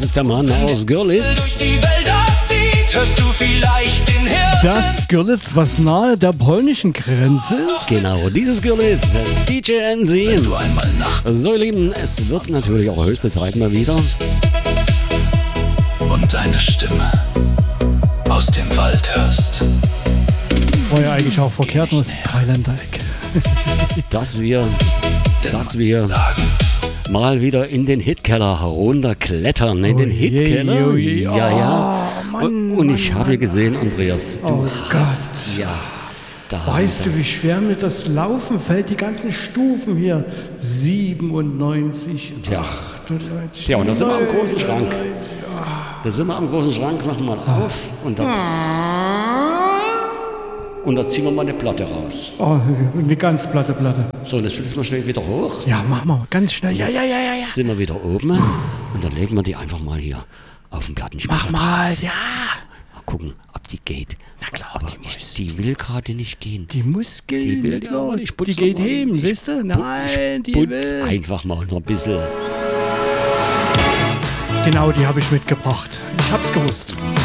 Das ist der Mann aus Görlitz. Hörst du vielleicht den Hirten? Das Görlitz, was nahe der polnischen Grenze ist? Genau, dieses Görlitz, DJ NC. So, ihr Lieben, es wird natürlich auch höchste Zeit mal wieder. Und eine Stimme aus dem Wald hörst. War ja eigentlich auch verkehrt, nur das Dreiländereck. Dass wir mal wieder in den Hitkeller herunterklettern. In den Hitkeller. Ja. Und ich habe gesehen, Andreas, du hast, ja. Weißt du, wie schwer mir das Laufen fällt? Die ganzen Stufen hier. 97, 98. Ja, und da sind wir am großen Schrank. Machen wir mal auf. Und da ziehen wir mal eine Platte raus. Oh, eine ganz platte Platte. So, und jetzt flitzen wir schnell wieder hoch. Ja, machen wir ganz schnell. Ja. Sind wir wieder oben. Und dann legen wir die einfach mal hier auf den Plattenspieler. Mach mal, ja. Mal gucken, ob die geht. Na klar, aber die will gerade nicht gehen. Die muss gehen. Die will ja, die geht hin, wisst ihr? Nein, die will. Einfach mal noch ein bisschen. Genau, die habe ich mitgebracht. Ich hab's gewusst.